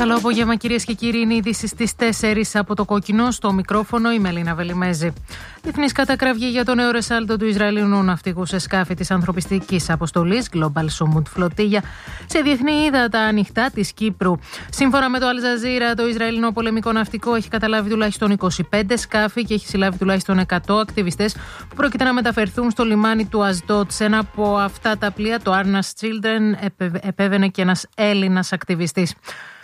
Καλό απόγευμα, κυρίες και κύριοι. Είναι ειδήσεις στις 4 από το κόκκινο. Στο μικρόφωνο η Μελίνα Βελιμέζη. Διεθνής κατακραυγή για το νέο ρεσάλτο του Ισραηλινού ναυτικού σε σκάφη της ανθρωπιστικής αποστολής Global Summit Flotilla σε διεθνή ύδατα ανοιχτά της Κύπρου. Σύμφωνα με το Al Jazeera, το Ισραηλινό πολεμικό ναυτικό έχει καταλάβει τουλάχιστον 25 σκάφη και έχει συλλάβει τουλάχιστον 100 ακτιβιστές που πρόκειται να μεταφερθούν στο λιμάνι του Ασδότ. Σε ένα από αυτά τα πλοία, το Arnas Children, επέβαινε και ένας Έλληνας ακτιβιστής.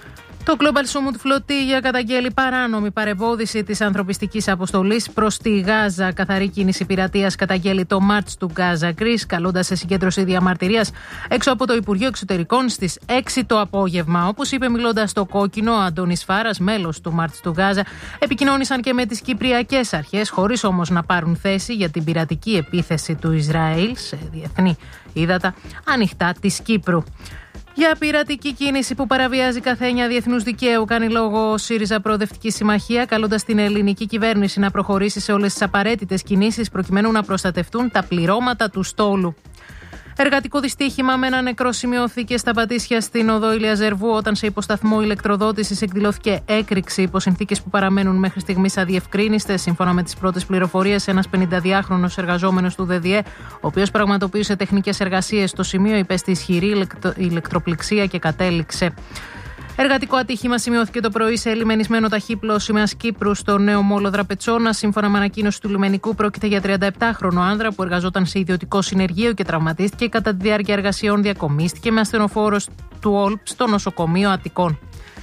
Το Global Summit Flotilla καταγγέλει παράνομη παρεμπόδιση της ανθρωπιστικής αποστολής προς τη Γάζα. Καθαρή κίνηση πειρατείας καταγγέλει το March του Gaza Greece, καλώντας σε συγκέντρωση διαμαρτυρίας έξω από το Υπουργείο Εξωτερικών στις 6 το απόγευμα. Όπως είπε μιλώντας στο κόκκινο, ο Αντώνης Φάρας, μέλος του March του Gaza, επικοινώνησαν και με τις κυπριακές αρχές, χωρίς όμως να πάρουν θέση για την πειρατική επίθεση του Ισραήλ σε διεθνή ύδατα ανοιχτά της Κύπρου. Για πειρατική κίνηση που παραβιάζει καθένια διεθνούς δικαίου, κάνει λόγο ο ΣΥΡΙΖΑ Προοδευτική Συμμαχία, καλώντας την ελληνική κυβέρνηση να προχωρήσει σε όλες τις απαραίτητες κινήσεις προκειμένου να προστατευτούν τα πληρώματα του στόλου. Εργατικό δυστύχημα με ένα νεκρό σημειώθηκε στα Πατήσια στην οδό Ηλιαζερβού όταν σε υποσταθμό ηλεκτροδότησης εκδηλώθηκε έκρηξη υπό συνθήκες που παραμένουν μέχρι στιγμής αδιευκρίνιστες. Σύμφωνα με τις πρώτες πληροφορίες, ένας 52χρονος εργαζόμενος του ΔΔΕ, ο οποίος πραγματοποιούσε τεχνικές εργασίες στο σημείο, υπέστη ισχυρή ηλεκτροπληξία και κατέληξε. Εργατικό ατύχημα σημειώθηκε το πρωί σε λιμενισμένο ταχύπλοο σημαίας Κύπρου στο νέο μόλο Δραπετσόνα. Σύμφωνα με ανακοίνωση του λιμενικού, πρόκειται για 37χρονο άνδρα που εργαζόταν σε ιδιωτικό συνεργείο και τραυματίστηκε κατά τη διάρκεια εργασιών. Διακομίστηκε με ασθενοφόρο του ΟΛΠ στο νοσοκομείο Αττικών.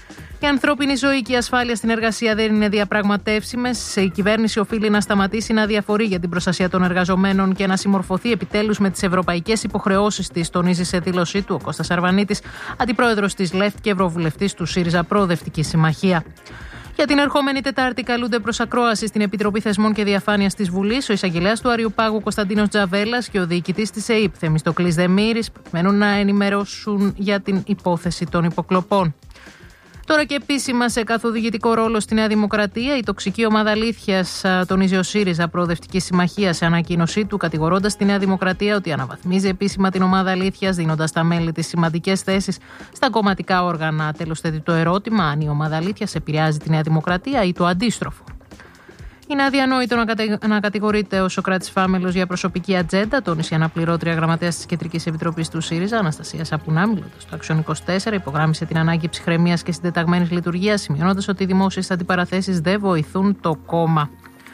Η ανθρώπινη ζωή και η ασφάλεια στην εργασία δεν είναι διαπραγματεύσιμες. Η κυβέρνηση οφείλει να σταματήσει να διαφορεί για την προστασία των εργαζομένων και να συμμορφωθεί επιτέλους με τις ευρωπαϊκές υποχρεώσεις της, τονίζει σε δήλωσή του ο Κώστας Αρβανίτης, αντιπρόεδρος της ΛΕΦΤ και ευρωβουλευτής του ΣΥΡΙΖΑ Προοδευτική Συμμαχία. Για την ερχόμενη Τετάρτη καλούνται προς ακρόαση στην Επιτροπή Θεσμών και Διαφάνειας της Βουλής ο εισαγγελέας του Αριουπάγου Κωνσταντίνος Τζαβέλας και ο διοικητής της ΕΥΠ Θεμιστοκλής Δεμήρης, προκειμένου να ενημερώσουν για την υπόθεση των υποκλοπών. Τώρα και επίσημα σε καθοδηγητικό ρόλο στη Νέα Δημοκρατία, η τοξική ομάδα αλήθειας, τονίζει ο ΣΥΡΙΖΑ Προοδευτική Συμμαχία σε ανακοίνωσή του, κατηγορώντας τη Νέα Δημοκρατία ότι αναβαθμίζει επίσημα την ομάδα αλήθειας, δίνοντας στα μέλη της σημαντικές θέσεις στα κομματικά όργανα. Τέλος, θέτει το ερώτημα αν η ομάδα αλήθειας επηρεάζει τη Νέα Δημοκρατία ή το αντίστροφο. Είναι αδιανόητο να κατηγορείται ο Σωκράτης Φάμελος για προσωπική ατζέντα, τόνισε η αναπληρώτρια γραμματέας της Κεντρικής Επιτροπής του ΣΥΡΙΖΑ, Αναστασία Σαπουνά, μιλώντας στο Action 24, υπογράμμισε την ανάγκη ψυχραιμίας και συντεταγμένης λειτουργίας, σημειώνοντας ότι οι δημόσιες αντιπαραθέσεις δεν βοηθούν το κόμμα.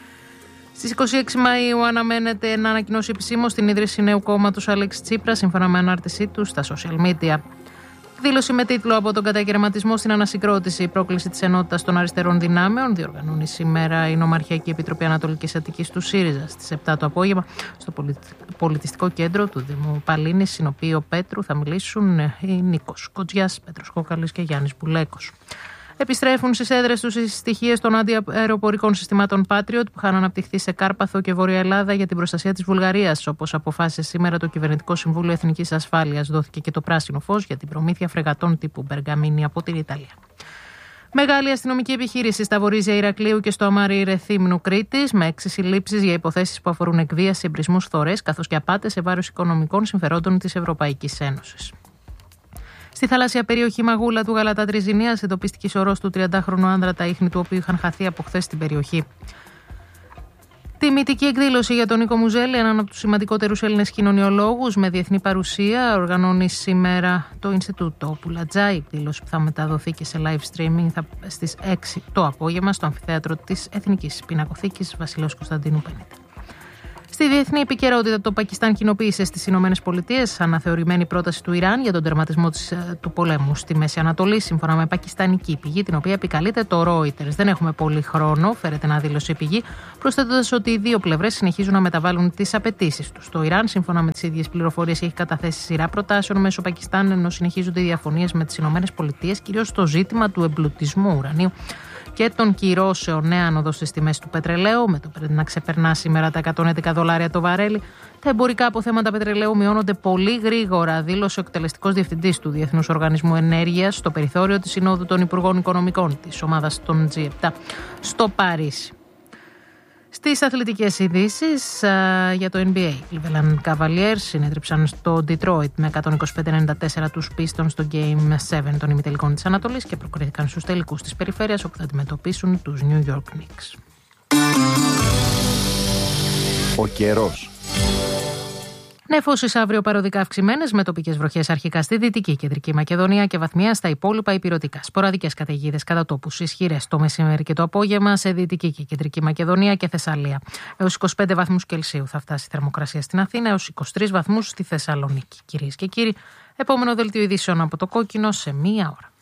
Στις 26 Μαΐου αναμένεται να ανακοινώσει επισήμως την ίδρυση νέου κόμματος Αλέξη Τσίπρα, σύμφωνα με ανάρτησή του στα social media. Δήλωση με τίτλο «Από τον κατακαιρματισμό στην ανασυγκρότηση, η πρόκληση της ενότητας των αριστερών δυνάμεων» διοργανώνει σήμερα η Νομαρχιακή Επιτροπή Ανατολικής Αττικής του ΣΥΡΙΖΑ στις 7 το απόγευμα στο πολιτιστικό κέντρο του Δήμου Παλίνης, συνοπείο Πέτρου θα μιλήσουν οι Νίκος Κοτζιάς, Πέτρος Κόκαλης και Γιάννης Μπουλέκος. Επιστρέφουν στις έδρες τους οι στοιχείες των αντιαεροπορικών συστημάτων Patriot που είχαν αναπτυχθεί σε Κάρπαθο και Βόρεια Ελλάδα για την προστασία της Βουλγαρίας. Όπως αποφάσισε σήμερα το Κυβερνητικό Συμβούλιο Εθνικής Ασφάλειας, δόθηκε και το πράσινο φως για την προμήθεια φρεγατών τύπου Μπεργαμίνη από την Ιταλία. Μεγάλη αστυνομική επιχείρηση στα βορίζια Ηρακλείου και στο αμάρι Ρεθύμνου Κρήτης, με 6 συλλήψεις για υποθέσεις που αφορούν εκβίαση, εμπρισμούς, θωρές καθώς και απάτες σε βάρος οικονομικών συμφερόντων της Ευρωπαϊκής Ένωσης. Στη θαλάσσια περιοχή Μαγούλα του Γαλατά Τριζηνίας εντοπίστηκε σωρός του 30χρονου άνδρα, τα ίχνη του οποίου είχαν χαθεί από χθες στην περιοχή. Τιμητική εκδήλωση για τον Νίκο Μουζέλη, έναν από τους σημαντικότερους Έλληνες κοινωνιολόγους με διεθνή παρουσία, οργανώνει σήμερα το Ινστιτούτο Πουλατζά. Η εκδήλωση που θα μεταδοθεί και σε live streaming στις 6 το απόγευμα στο αμφιθέατρο της Εθνικής Πινακοθήκης Βασιλέως Κωνσταντίνου 50. Στη διεθνή επικαιρότητα, το Πακιστάν κοινοποίησε στις ΗΠΑ αναθεωρημένη πρόταση του Ιράν για τον τερματισμό του πολέμου στη Μέση Ανατολή, σύμφωνα με πακιστανική πηγή, την οποία επικαλείται το Reuters. Δεν έχουμε πολύ χρόνο, φέρεται να δήλωσε η πηγή, προσθέτοντας ότι οι δύο πλευρές συνεχίζουν να μεταβάλουν τις απαιτήσεις τους. Το Ιράν, σύμφωνα με τις ίδιες πληροφορίες, έχει καταθέσει σειρά προτάσεων μέσω Πακιστάν, ενώ συνεχίζονται οι διαφωνίες με τις ΗΠΑ, κυρίως στο ζήτημα του εμπλουτισμού ουρανίου και των κυρώσεων. Νέα άνοδο στις τιμές του πετρελαίου, με το να ξεπερνά σήμερα τα $111 το βαρέλι. Τα εμπορικά αποθέματα πετρελαίου μειώνονται πολύ γρήγορα, δήλωσε ο εκτελεστικός διευθυντής του Διεθνούς Οργανισμού Ενέργειας στο περιθώριο της Συνόδου των Υπουργών Οικονομικών της ομάδας των G7 στο Παρίσι. Στις αθλητικές ειδήσεις για το NBA, οι Cleveland Cavaliers συνέτριψαν στο Detroit με 125-94 τους Pistons στο Game 7 των ημιτελικών της Ανατολής και προκρίθηκαν στους τελικούς της περιφέρειας, όπου θα αντιμετωπίσουν τους New York Knicks. Ο καιρός. Νεφώσεις αύριο παροδικά αυξημένες, με τοπικές βροχές αρχικά στη Δυτική Κεντρική Μακεδονία και βαθμιά στα υπόλοιπα ηπειρωτικά. Σποραδικές καταιγίδες κατά τόπους ισχυρές το μεσημέρι και το απόγευμα σε Δυτική και Κεντρική Μακεδονία και Θεσσαλία. Έως 25 βαθμούς Κελσίου θα φτάσει η θερμοκρασία στην Αθήνα, έως 23 βαθμούς στη Θεσσαλονίκη. Κυρίες και κύριοι, επόμενο δελτίο ειδήσεων από το Κόκκινο σε μία ώρα.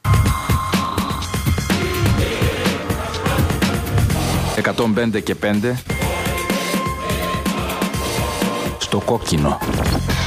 105 και 5 στο Κόκκινο.